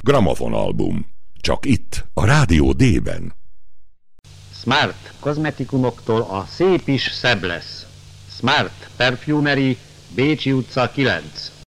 Gramofonalbum. Csak itt, a Rádió D-ben. Smart kozmetikumoktól a szép is szebb lesz. Smart Perfumery, Bécsi utca 9.